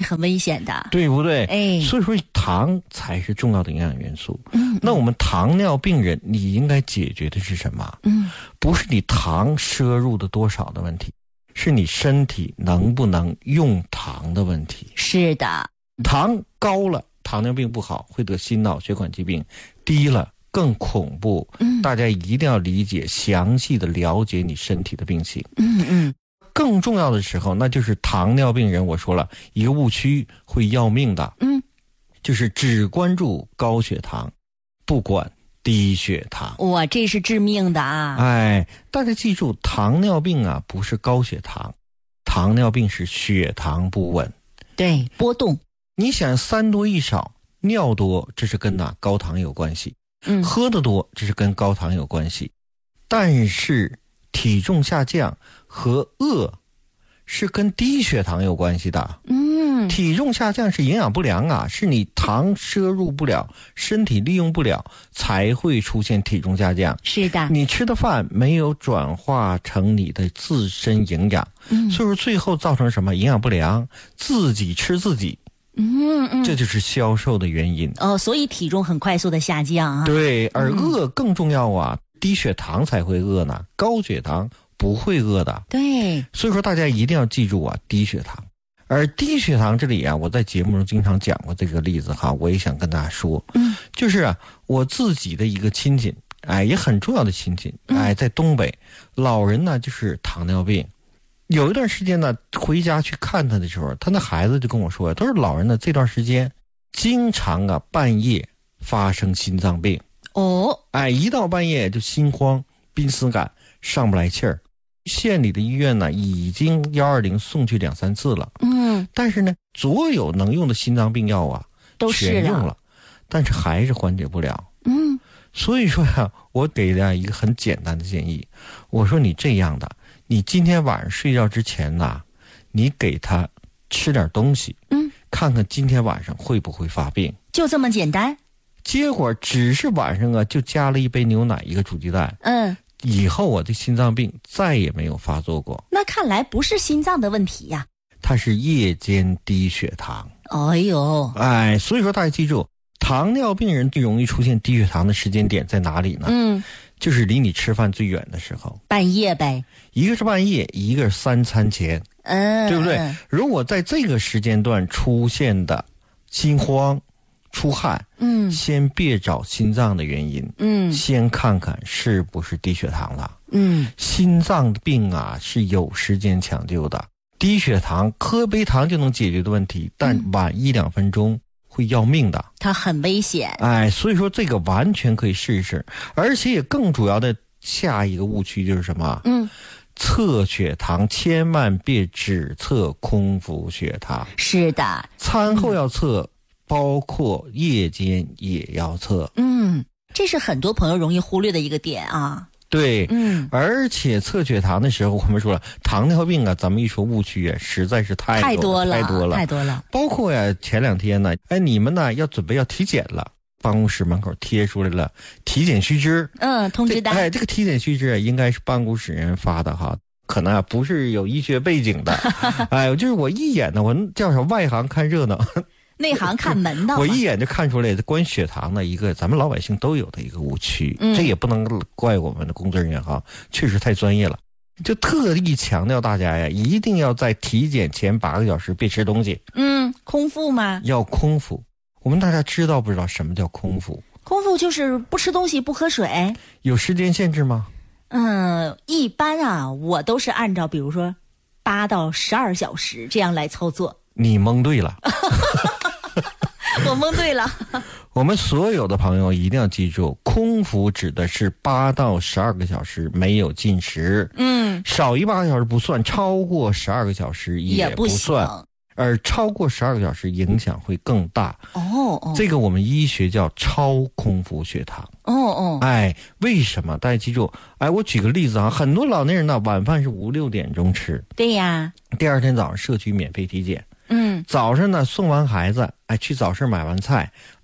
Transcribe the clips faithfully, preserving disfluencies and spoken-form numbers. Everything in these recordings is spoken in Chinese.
很危险的， 对不对？ 哎， 所以说糖才是重要的营养元素。嗯，那我们糖尿病人，你应该解决的是什么？嗯，不是你糖摄入的多少的问题，是你身体能不能用糖的问题。 是的， 糖高了，糖尿病不好，会得心脑血管疾病；低了更恐怖。嗯，大家一定要理解，详细的了解你身体的病情。 嗯嗯。 更重要的时候，那就是糖尿病人，我说了一个误区会要命的，嗯，就是只关注高血糖，不管低血糖。 哇，这是致命的啊！ 哎，大家记住，糖尿病啊不是高血糖，糖尿病是血糖不稳， 对，波动。 你想三多一少，尿多，这是跟哪高糖有关系，嗯，喝得多，这是跟高糖有关系，但是体重下降和饿是跟低血糖有关系的。嗯，体重下降是营养不良啊，是你糖摄入不了，身体利用不了，才会出现体重下降。 是的， 你吃的饭没有转化成你的自身营养，嗯，所以说最后造成什么营养不良，自己吃自己。嗯嗯，这就是消瘦的原因。 哦，所以体重很快速的下降啊。 对，而饿更重要啊。嗯，低血糖才会饿呢，高血糖不会饿的。 对， 所以说大家一定要记住啊，低血糖。而低血糖这里啊，我在节目中经常讲过这个例子哈，我也想跟大家说，嗯，就是啊，我自己的一个亲戚，哎，也很重要的亲戚，哎，在东北，老人呢就是糖尿病。有一段时间呢，回家去看他的时候，他那孩子就跟我说，他说老人呢这段时间经常啊半夜发生心脏病。哦，哎，一到半夜就心慌、濒死感，上不来气儿。县里的医院呢，已经幺二零送去两三次了。嗯，但是呢，所有能用的心脏病药啊， 都全用了，但是还是缓解不了。嗯，所以说呀、啊，我给大家一个很简单的建议，我说你这样的，你今天晚上睡觉之前呢，你给他吃点东西，嗯，看看今天晚上会不会发病， 就这么简单。 结果只是晚上啊，就加了一杯牛奶，一个煮鸡蛋。嗯，以后我的心脏病再也没有发作过。 那看来不是心脏的问题呀、啊， 它是夜间低血糖。 哎呦， 哎，所以说大家记住，糖尿病人最容易出现低血糖的时间点在哪里呢？嗯，就是离你吃饭最远的时候， 半夜呗。 一个是半夜，一个是三餐前，嗯，对不对？如果在这个时间段出现的心慌、出汗，嗯，先别找心脏的原因，嗯，先看看是不是低血糖了。嗯，心脏病啊是有时间抢救的，低血糖喝杯糖就能解决的问题，但晚一两分钟会要命的， 它很危险。 哎，所以说这个完全可以试一试，而且也更主要的下一个误区就是什么？嗯，测血糖千万别只测空腹血糖。 是的， 餐后要测。嗯，包括夜间也要测。嗯， 这是很多朋友容易忽略的一个点啊。 对，嗯，而且测血糖的时候，我们说了，糖尿病啊，咱们一说误区啊，实在是太多太多了， 太多了， 太多了。 包括呀、啊，前两天呢，哎，你们呢要准备要体检了，办公室门口贴出来了体检须知， 嗯，通知单。 哎，这个体检须知啊，应该是办公室人发的哈。可能啊不是有医学背景的，哎，就是我一眼呢，我叫什么外行看热闹。 内行看门道， 我一眼就看出来关于血糖的一个咱们老百姓都有的一个误区，嗯，这也不能怪我们的工作人员哈，确实太专业了，就特意强调大家呀，一定要在体检前八个小时别吃东西。 嗯，空腹吗？ 要空腹。我们大家知道不知道什么叫空腹？ 空腹就是不吃东西不喝水。 有时间限制吗？ 嗯，一般啊，我都是按照比如说八到十二小时这样来操作。 你蒙对了。 我蒙对了。 我们所有的朋友一定要记住，空腹指的是八到十二个小时没有进食，嗯，少于八个小时不算，超过十二个小时也不算，而超过十二个小时影响会更大。哦哦，这个我们医学叫超空腹血糖。哦哦，哎，为什么？大家记住，哎，我举个例子啊，很多老年人呢，晚饭是五六点钟吃， 对呀， 第二天早上社区免费体检。嗯，早上呢送完孩子，哎，去早市买完菜，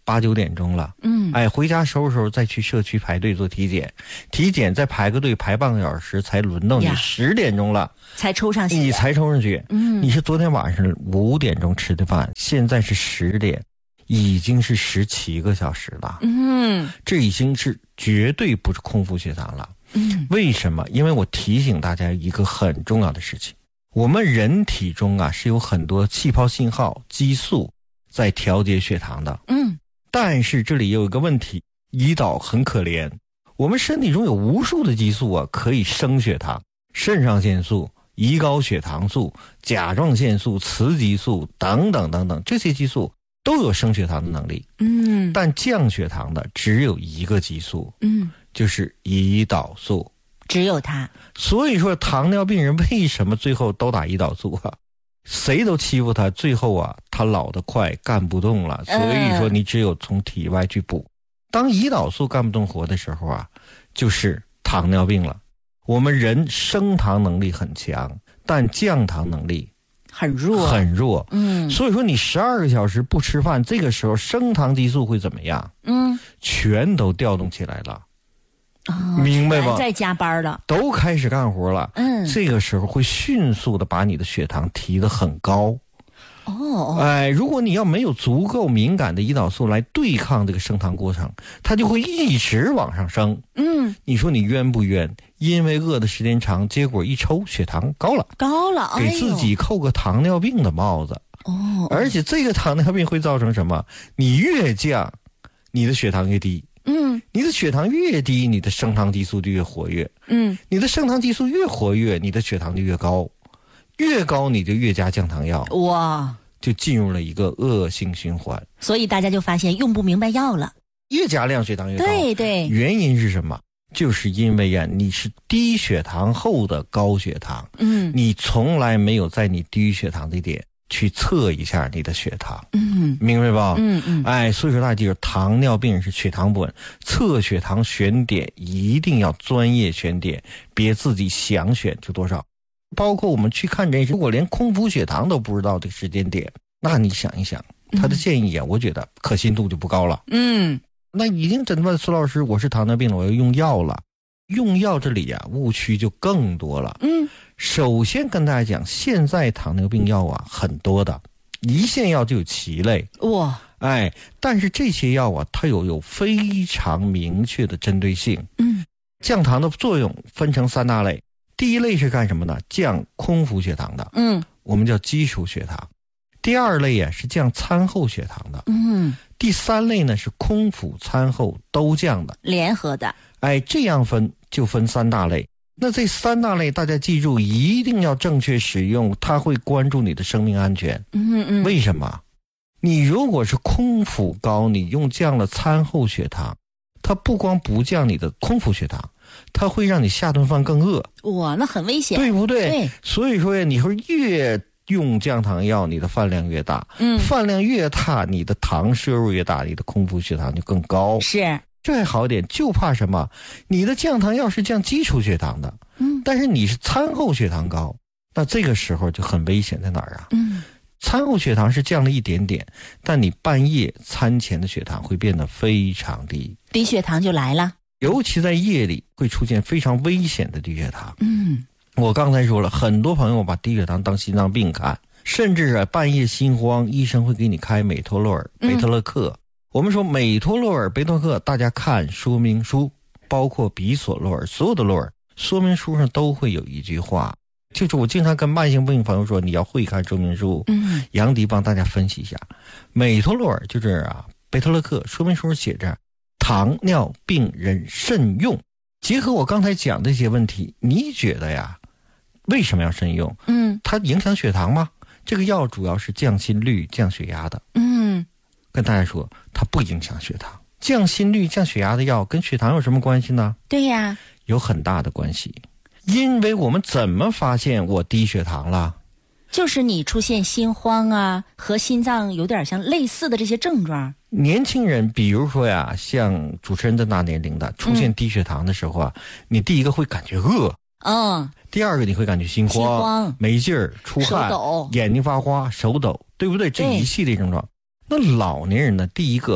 八九点钟了， 嗯， 哎，回家收拾收拾再去社区排队做体检，体检再排个队排半个小时才轮到你，十点钟了才抽上血， 你才抽上血， 嗯， 你是昨天晚上五点钟吃的饭，现在是十点，已经是十七个小时了， 嗯， 这已经是绝对不是空腹血糖了， 嗯， 为什么？因为我提醒大家一个很重要的事情，我们人体中啊是有很多气泡信号、激素在调节血糖的， 嗯， 但是这里有一个问题，胰岛很可怜，我们身体中有无数的激素啊可以升血糖，肾上腺素、胰高血糖素、甲状腺素、雌激素等等等等，这些激素都有升血糖的能力， 嗯， 但降血糖的只有一个激素， 嗯， 就是胰岛素， 只有它。 所以说糖尿病人为什么最后都打胰岛素啊？谁都欺负他，最后啊他老得快，干不动了，所以说你只有从体外去补。当胰岛素干不动活的时候啊，就是糖尿病了。我们人升糖能力很强，但降糖能力很弱， 很弱。 嗯， 所以说你十二个小时不吃饭，这个时候升糖激素会怎么样？ 嗯， 全都调动起来了。 哦， 明白吧？ 在加班了， 都开始干活了。 嗯， 这个时候会迅速的把你的血糖提得很高。 哦， 哎，如果你要没有足够敏感的胰岛素来对抗这个升糖过程，它就会一直往上升。 嗯， 你说你冤不冤？因为饿的时间长，结果一抽血糖高了， 高了， 给自己扣个糖尿病的帽子。 哦， 而且这个糖尿病会造成什么？你越降，你的血糖越低。 嗯， 你的血糖越低，你的升糖激素就越活跃。 嗯， 你的升糖激素越活跃，你的血糖就越高，越高你就越加降糖药。 哇， 就进入了一个恶性循环。 所以大家就发现用不明白药了， 越加量血糖越高。 对对， 原因是什么？就是因为呀，你是低血糖后的高血糖， 嗯， 你从来没有在你低血糖的点去测一下你的血糖， 嗯， 明白吧？ 嗯嗯， 哎，所以说大家记住，糖尿病是血糖不稳，测血糖选点一定要专业选点，别自己想选就多少。包括我们去看诊，如果连空腹血糖都不知道这个时间点，那你想一想，他的建议啊，我觉得可信度就不高了。 嗯， 那已经诊断苏老师我是糖尿病了，我要用药了。用药这里啊，误区就更多了。 嗯， 首先跟大家讲，现在糖尿病药啊很多的，一线药就有七类。 哇， 哎，但是这些药啊，它有有非常明确的针对性。 嗯， 降糖的作用分成三大类，第一类是干什么呢？降空腹血糖的， 嗯， 我们叫基础血糖。第二类啊是降餐后血糖的， 嗯， 第三类呢是空腹餐后都降的， 联合的。 哎，这样分就分三大类。那这三大类大家记住，一定要正确使用，它会关注你的生命安全。 嗯嗯， 为什么？你如果是空腹高，你用降了餐后血糖，它不光不降你的空腹血糖，它会让你下顿饭更饿。 哇，那很危险， 对不对？ 对， 所以说呀，你会越用降糖药，你的饭量越大， 嗯， 饭量越大，你的糖摄入越大，你的空腹血糖就更高。 是， 这还好点，就怕什么？你的降糖药是降基础血糖的， 嗯， 但是你是餐后血糖高，那这个时候就很危险在哪儿啊？ 嗯， 餐后血糖是降了一点点，但你半夜餐前的血糖会变得非常低， 低血糖就来了， 尤其在夜里会出现非常危险的低血糖。 嗯， 我刚才说了，很多朋友把低血糖当心脏病看，甚至啊半夜心慌，医生会给你开美托洛尔、贝特勒克。嗯，我们说美托洛尔、贝托勒克，大家看说明书，包括比索洛尔，所有的洛尔说明书上都会有一句话，就是我经常跟慢性病朋友说，你要会看说明书。 嗯， 杨迪帮大家分析一下，美托洛尔就是啊，贝特勒克说明书写着糖尿病人慎用。结合我刚才讲这些问题，你觉得呀，为什么要慎用？ 嗯， 它影响血糖吗？这个药主要是降心率、降血压的。 嗯， 跟大家说，它不影响血糖。降心率、降血压的药跟血糖有什么关系呢？ 对呀， 有很大的关系。因为我们怎么发现我低血糖了？ 就是你出现心慌啊，和心脏有点像类似的这些症状。 年轻人，比如说呀，像主持人这大年龄的，出现低血糖的时候啊，嗯，你第一个会感觉饿， 嗯， 第二个你会感觉心慌、 心慌没劲儿、出汗、 手抖、 眼睛发花、手抖，对不对？这一系列症状。那老年人呢，第一个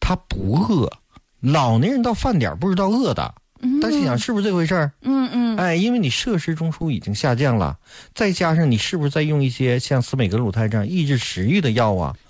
他不饿，老年人到饭点不知道饿的。大家想是不是这回事儿？ 嗯嗯， 哎，因为你摄食中枢已经下降了，再加上你是不是在用一些像司美格鲁肽这样抑制食欲的药啊？